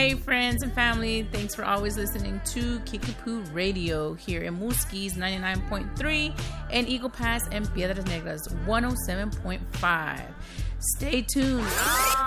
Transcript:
Hey, friends and family. Thanks for always listening to Kickapoo Radio here in Muskie's 99.3 and Eagle Pass and Piedras Negras 107.5. Stay tuned